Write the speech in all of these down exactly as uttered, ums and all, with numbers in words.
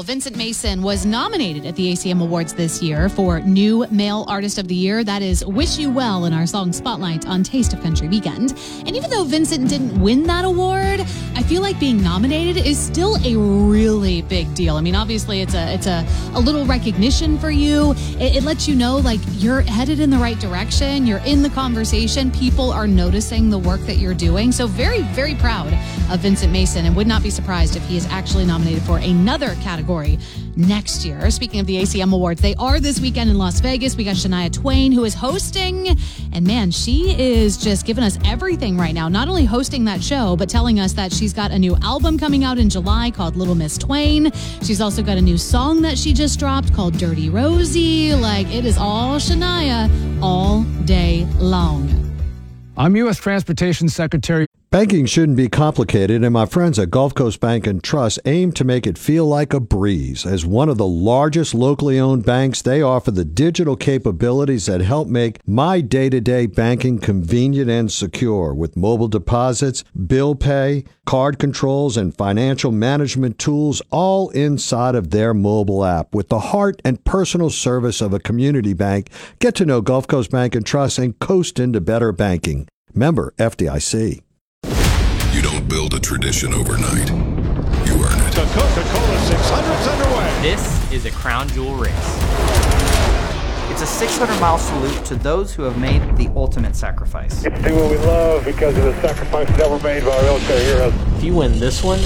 Vincent Mason was nominated at the A C M Awards this year for New Male Artist of the Year. That is Wish You Well in our song Spotlight on Taste of Country Weekend. And even though Vincent didn't win that award, I feel like being nominated is still a really big deal. I mean, obviously it's a it's a, a little recognition for you. It, it lets you know like you're headed in the right direction. You're in the conversation. People are noticing the work that you're doing. So very, very proud of Vincent Mason, and would not be surprised if he is actually nominated for another category next year. Speaking of the A C M Awards, they are this weekend in Las Vegas. We got Shania Twain, who is hosting, and man, she is just giving us everything right now. Not only hosting that show, but telling us that she's got a new album coming out in July called Little Miss Twain. She's also got a new song that she just dropped called Dirty Rosie. Like, it is all Shania all day long. I'm U S Transportation Secretary. Banking shouldn't be complicated, and my friends at Gulf Coast Bank and Trust aim to make it feel like a breeze. As one of the largest locally owned banks, they offer the digital capabilities that help make my day-to-day banking convenient and secure, with mobile deposits, bill pay, card controls, and financial management tools all inside of their mobile app. With the heart and personal service of a community bank, get to know Gulf Coast Bank and Trust and coast into better banking. Member F D I C. You don't build a tradition overnight. You earn it. The Coca-Cola six hundred's underway. This is a crown jewel race. It's a six hundred mile salute to those who have made the ultimate sacrifice. It's do what we love because of the sacrifices that were made by our military heroes. If you win this one,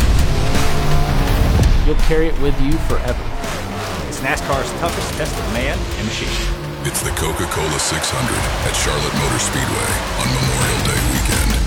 you'll carry it with you forever. It's NASCAR's toughest tested man and machine. It's the Coca-Cola six hundred at Charlotte Motor Speedway on Memorial Day weekend.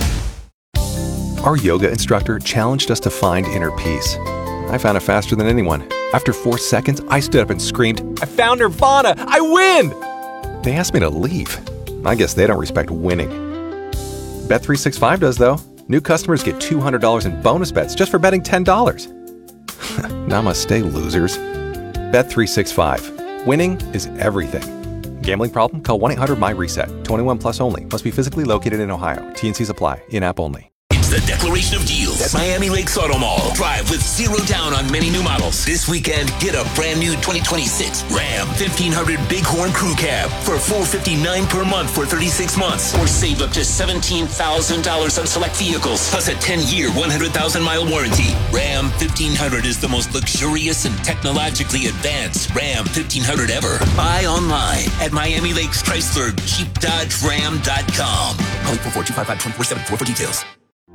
Our yoga instructor challenged us to find inner peace. I found it faster than anyone. After four seconds, I stood up and screamed, "I found Nirvana! I win!" They asked me to leave. I guess they don't respect winning. Bet three sixty-five does, though. New customers get two hundred dollars in bonus bets just for betting ten dollars. Namaste, losers. Bet three sixty-five. Winning is everything. Gambling problem? Call one eight hundred my reset. twenty-one plus only. Must be physically located in Ohio. T N Cs apply. In-app only. The Declaration of Deals at Miami Lakes Auto Mall. Drive with zero down on many new models. This weekend, get a brand new twenty twenty-six Ram fifteen hundred Bighorn Crew Cab for four hundred fifty-nine dollars per month for thirty-six months. Or save up to seventeen thousand dollars on select vehicles, plus a ten-year, one hundred thousand mile warranty. Ram fifteen hundred is the most luxurious and technologically advanced Ram fifteen hundred ever. Buy online at Miami Lakes Chrysler Jeep Dodge Ram dot com. Call four four two five five two four seven four for details.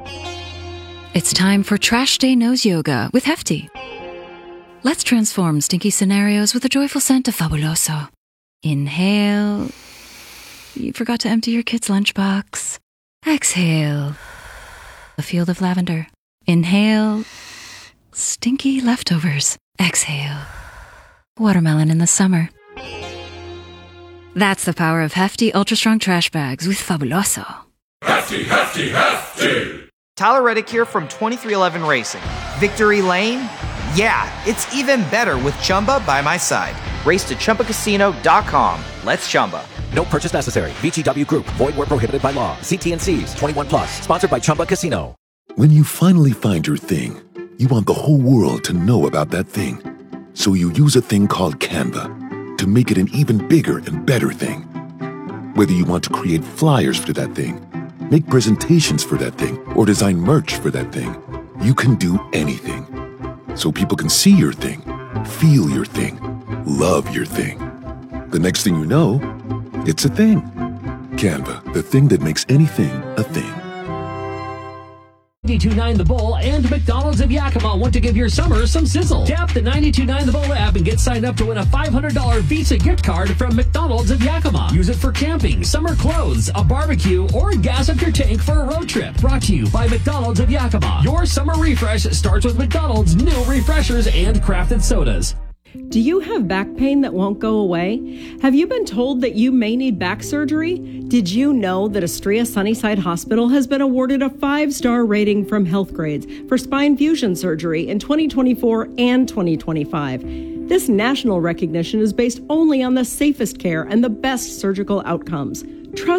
It's time for Trash Day Nose Yoga with Hefty. Let's transform stinky scenarios with a joyful scent of Fabuloso. Inhale. You forgot to empty your kid's lunchbox. Exhale. A field of lavender. Inhale. Stinky leftovers. Exhale. Watermelon in the summer. That's the power of Hefty Ultra Strong Trash Bags with Fabuloso. Hefty, hefty, hefty! Tyler Reddick here from twenty-three eleven Racing. Victory Lane? Yeah, it's even better with Chumba by my side. Race to Chumba Casino dot com. Let's Chumba. No purchase necessary. V G W Group. Void where prohibited by law. See T N Cs. twenty-one plus. Sponsored by Chumba Casino. When you finally find your thing, you want the whole world to know about that thing. So you use a thing called Canva to make it an even bigger and better thing. Whether you want to create flyers for that thing, make presentations for that thing, or design merch for that thing, you can do anything. So people can see your thing, feel your thing, love your thing. The next thing you know, it's a thing. Canva, the thing that makes anything a thing. ninety-two point nine The Bull and McDonald's of Yakima want to give your summer some sizzle. Tap the ninety-two point nine The Bull app and get signed up to win a five hundred dollars Visa gift card from McDonald's of Yakima. Use it for camping, summer clothes, a barbecue, or gas up your tank for a road trip. Brought to you by McDonald's of Yakima. Your summer refresh starts with McDonald's new refreshers and crafted sodas. Do you have back pain that won't go away? Have you been told that you may need back surgery? Did you know that Astrea Sunnyside Hospital has been awarded a five-star rating from Healthgrades for spine fusion surgery in twenty twenty-four and twenty twenty-five? This national recognition is based only on the safest care and the best surgical outcomes. Trust